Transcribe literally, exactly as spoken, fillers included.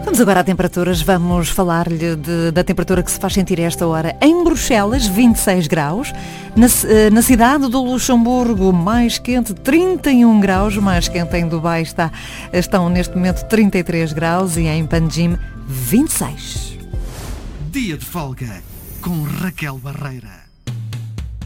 Vamos agora a temperaturas, vamos falar-lhe de- da temperatura que se faz sentir a esta hora. Em Bruxelas, vinte e seis graus. Na, ci- eh, na cidade do Luxemburgo, mais quente, trinta e um graus. Mais quente em Dubai está, estão neste momento trinta e três graus e em Panjim, vinte e seis. Dia de folga com Raquel Barreira.